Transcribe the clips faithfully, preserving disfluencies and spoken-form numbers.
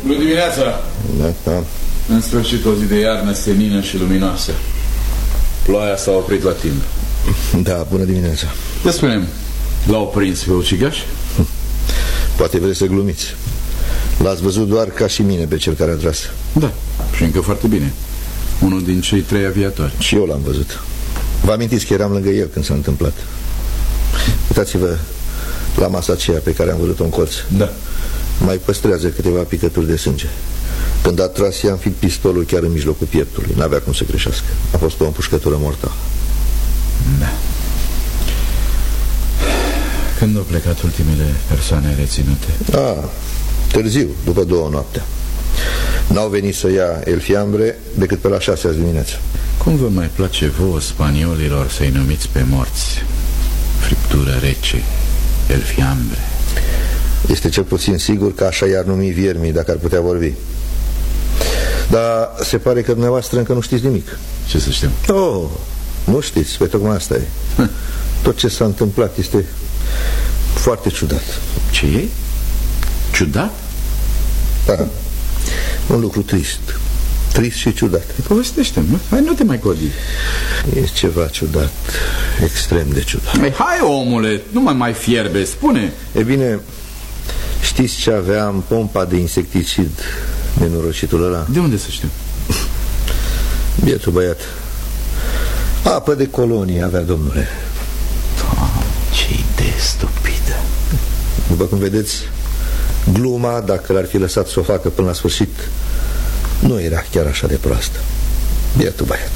Bună dimineața! Da, da. În sfârșit o zi de iarnă senină și luminoasă. Ploaia s-a oprit la timp. Da, bună dimineața. Vă spunem, l-au prins pe ucigaș? Poate vreți să glumiți. L-ați văzut doar ca și mine pe cel care a tras. Da, și încă foarte bine. Unul din cei trei aviatori. Și eu l-am văzut. Vă amintiți că eram lângă el când s-a întâmplat. Uitați-vă la masa aceea pe care am văzut-o în colț. Da. Mai păstrează câteva picături de sânge. Când a tras, i-a înfipt pistolul chiar în mijlocul pieptului. N-avea cum să greșească. A fost o împușcătură mortală. Da. Când au plecat ultimele persoane reținute? Ah, târziu, după două noaptea. N-au venit să ia El Fiambre decât pe la șase azi dimineața. Cum vă mai place vouă, spaniolilor, să-i numiți pe morți? Friptură rece, El Fiambre. Este cel puțin sigur că așa i-ar numi viermii dacă ar putea vorbi. Dar se pare că dumneavoastră încă nu știți nimic. Ce să știm? Oh, nu știți, pe tocmai asta e. Tot ce s-a întâmplat este foarte ciudat. Ce e? Ciudat? Da. Un lucru trist. Trist și ciudat. Povestește-mi, nu? Hai, nu te mai godi. E ceva ciudat. Extrem de ciudat. Hai, hai, omule, nu mai mai fierbe, spune. E bine, știți ce avea în pompa de insecticid nenorocitul ăla? De unde să știu? Bietul băiat. Apă de colonie avea, domnule. Oh, ce idee stupidă. După cum vedeți, gluma, dacă l-ar fi lăsat să o facă până la sfârșit, nu era chiar așa de proastă. Bietul băiat.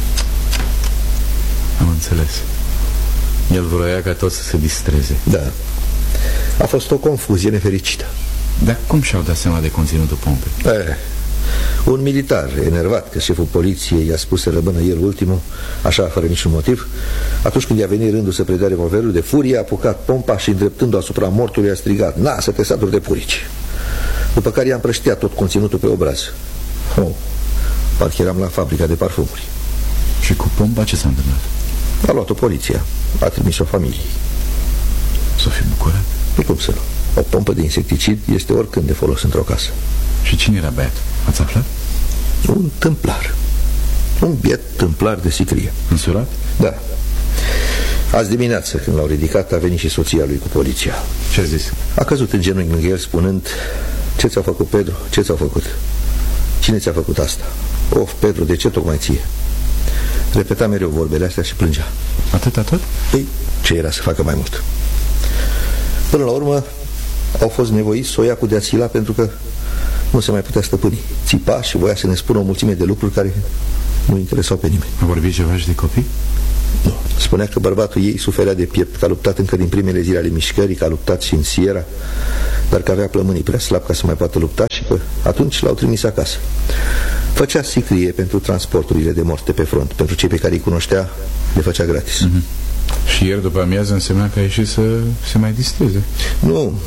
Am înțeles. El vroia ca tot să se distreze. Da. A fost o confuzie nefericită. Dar cum și-au dat seama de conținutul pompei? Eh, un militar enervat că șeful poliției i-a spus să rămână el ultimul, așa fără niciun motiv, atunci când i-a venit rândul să predea revolverul, de furie a apucat pompa și îndreptându-o asupra mortului a strigat: "Na, să te saturi de purici!" După care i-a împrăștiat tot conținutul pe obraz. Oh, parcă eram la fabrica de parfumuri. Și cu pompa ce s-a întâmplat? A luat-o poliția, a trimis-o familiei. S-o fi bucurat? Nu cum să nu. O pompă de insecticid este oricând de folos într-o casă. Și cine era băiat? Ați aflat? Un tâmplar. Un biet tâmplar de sicrie. Însurat? Da. Azi dimineață, când l-au ridicat, a venit și soția lui cu poliția. Ce a zis? A căzut în genunchi lângă el spunând: "Ce ți-a făcut, Pedro? Ce ți-a făcut? Cine ți-a făcut asta? Of, Pedro, de ce tocmai ție?" Repeta mereu vorbele astea și plângea. Atâta tot? Păi, ce era să facă mai mult? Până la urmă au fost nevoiți să o ia cu de-a țila, pentru că nu se mai putea stăpâni. Țipa și voia să ne spună o mulțime de lucruri care nu interesau pe nimeni. A vorbit ceva și de copii? Nu. Spunea că bărbatul ei suferea de piept, că a luptat încă din primele zile ale mișcării, că a luptat și în Sierra, dar că avea plămânii prea slab ca să mai poată lupta și că atunci l-au trimis acasă. Făcea sicrie pentru transporturile de morți de pe front. Pentru cei pe care îi cunoștea, le făcea gratis. Mm-hmm. Și ieri după amiază însemna că a ieșit să se mai distreze. Nu.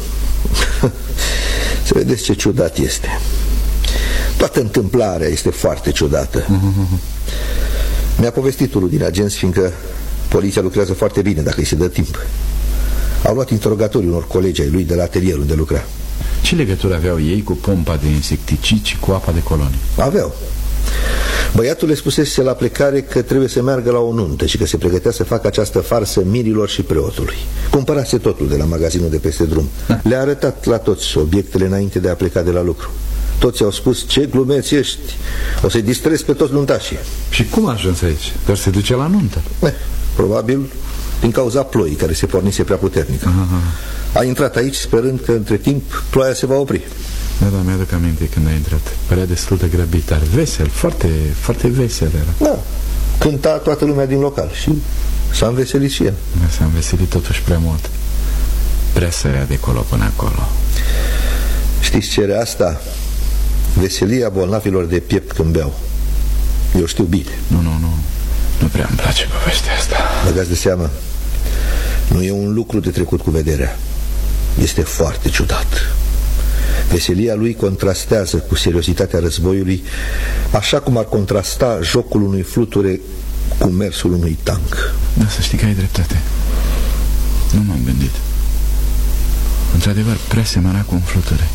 Să vedeți ce ciudat este. Toată întâmplarea este foarte ciudată. Mm-hmm. Mi-a povestit unul din agenți, fiindcă poliția lucrează foarte bine dacă îi se dă timp. Au luat interogatoriu unor colegi ai lui de la atelierul unde lucra. Ce legătură aveau ei cu pompa de insecticid și cu apa de colonie? Aveau. Băiatul le spusese la plecare că trebuie să meargă la o nuntă și că se pregătea să facă această farsă mirilor și preotului. Cumpărase totul de la magazinul de peste drum. Le-a arătat la toți obiectele înainte de a pleca de la lucru. Toți au spus: "Ce glumeț ești, o să-i distrezi pe toți nuntașii." Și cum a ajuns aici? Doar se duce la nuntă? Eh, probabil din cauza ploii care se pornise prea puternică. Aha. A intrat aici sperând că între timp ploaia se va opri. Da, da, mi-aduc aminte când a intrat. Părea destul de grăbit, dar vesel, foarte, foarte vesel era. Da, cânta toată lumea din local și s-a înveselit și el. Da, s-a înveselit totuși prea mult. Prea sărea de colo până acolo. Știți ce era asta? Veselia bolnavilor de piept când beau. Eu știu bine. Nu, nu, nu. Nu prea îmi place povestea asta. Băgați de seamă, nu e un lucru de trecut cu vederea. Este foarte ciudat. Veselia lui contrastează cu seriozitatea războiului, așa cum ar contrasta jocul unui fluture cu mersul unui tank. Da, să știi că ai dreptate. Nu m-am gândit. Într-adevăr, prea semăna cu un fluture.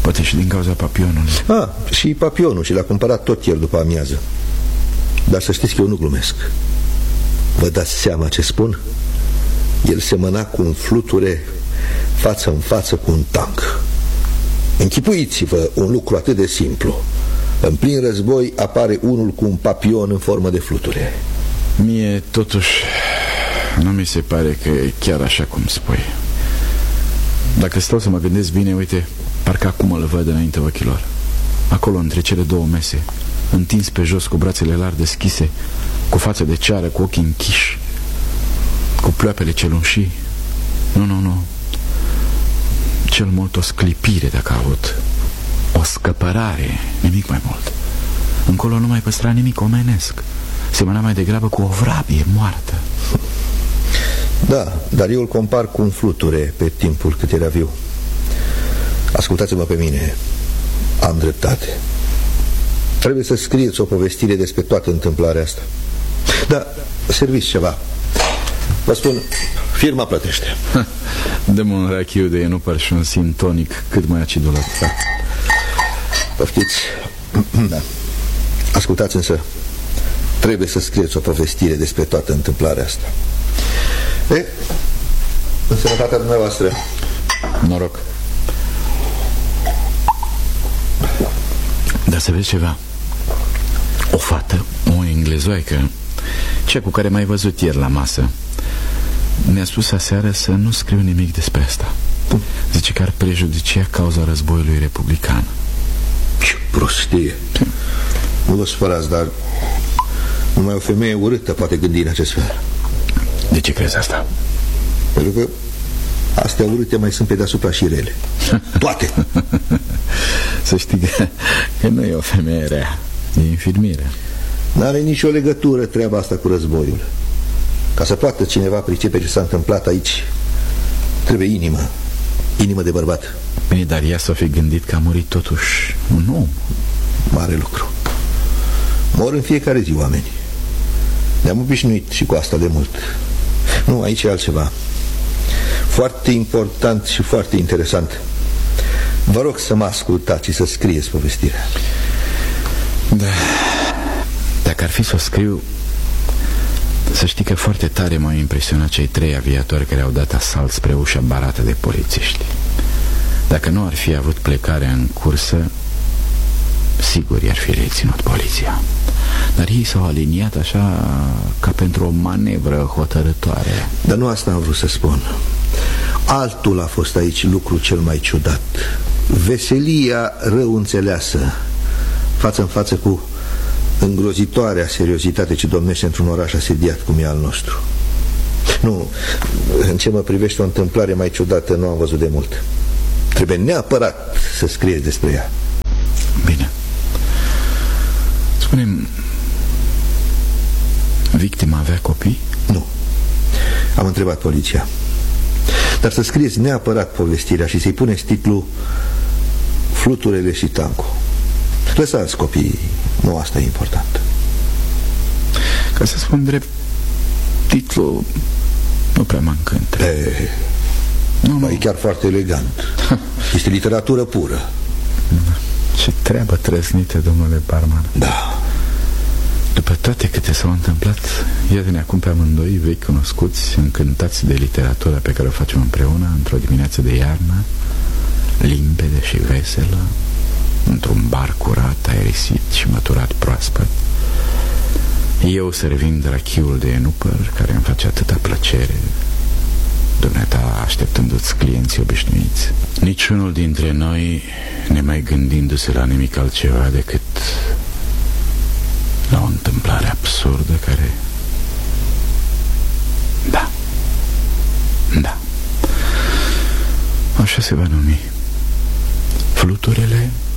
Poate și din cauza papionului. Ah, și papionul, și l-a cumpărat tot el după amiază. Dar să știți că eu nu glumesc. Vă dați seama ce spun? El semăna cu un fluture față în față cu un tank. Închipuiți-vă un lucru atât de simplu. În plin război apare unul cu un papion în formă de fluture. Mie totuși nu mi se pare că e chiar așa cum spui. Dacă stau să mă gândesc bine, uite, parcă acum îl văd înaintea ochilor. Acolo între cele două mese, întins pe jos cu brațele larg deschise, cu față de ceară, cu ochii închiși, cu ploapele celunșii. Nu, nu, nu. Cel mult o sclipire dacă a avut. O scăpărare, nimic mai mult. Încolo nu mai păstra nimic omenesc. Semăna mai degrabă cu o vrabie moartă. Da, dar eu îl compar cu un fluture pe timpul cât era viu. Ascultați-mă pe mine. Am dreptate. Trebuie să scrieți o povestire despre toată întâmplarea asta. Da, serviți ceva. Vă spun, firma plătește. Dă-mă un rachiu de enupăr și un sintonic cât mai acidulat. Da. Poftiți. Da. Ascultați însă, trebuie să scrieți o povestire despre toată întâmplarea asta. E, în sănătatea dumneavoastră. Noroc. Dar să vezi ceva. O fată, o englezoaică, cea cu care m-ai văzut ieri la masă, ne-a spus aseară să nu scriu nimic despre asta. Zice că ar prejudicia cauza războiului republican. Ce prostie. Nu vă supărați, dar numai o femeie urâtă poate gândi în acest fel. De ce crezi asta? Pentru că astea urâte mai sunt pe deasupra și rele. Toate. Să știi că, că nu e o femeie rea, e infirmieră. N-are nicio legătură treaba asta cu războiul. Ca să poată cineva pricepe ce s-a întâmplat aici, trebuie inimă. Inimă de bărbat. Bine, dar ea s-o fi gândit că a murit totuși un om. Mare lucru. Mor în fiecare zi oameni. Ne-am obișnuit și cu asta de mult. Nu, aici e altceva. Foarte important și foarte interesant. Vă rog să mă ascultați și să scrieți povestirea. Da. Dacă ar fi să o scriu, să știi că foarte tare m-au impresionat cei trei aviatori care au dat asalt spre ușa barată de polițiști. Dacă nu ar fi avut plecarea în cursă, sigur i-ar fi reținut poliția. Dar ei s-au aliniat așa ca pentru o manevră hotărătoare. Dar nu asta am vrut să spun. Altul a fost aici lucru cel mai ciudat. Veselia rău înțeleasă, față în față cu îngrozitoarea seriozitate ce domnește într-un oraș asediat cum e al nostru. Nu, în ce mă privește o întâmplare mai ciudată nu am văzut de mult. Trebuie neapărat să scrieți despre ea. Bine. Spune-mi, victima avea copii? Nu. Am întrebat poliția. Dar să scrieți neapărat povestirea și să-i puneți titlul Fluturele și tancul. Lăsați copiii, nu asta e important. Ca să spun drept, titlul nu prea mă încântă. E, nu, nu. E chiar foarte elegant. Este literatură pură. Ce treabă trăsnită, domnule barman. Da. După toate câte s-au întâmplat, iată-ne acum pe amândoi vechi cunoscuți, încântați de literatura pe care o facem împreună, într-o dimineață de iarnă, limpede și veselă, într-un bar curat, aerisit și măturat proaspăt. Eu servind rachiul de enupăr, care îmi face atâta plăcere, dumneata așteptându-ți clienții obișnuiți. Niciunul dintre noi ne mai gândindu-se la nimic altceva decât la o întâmplare absurdă care... Da. Da. Așa se va numi. Fluturele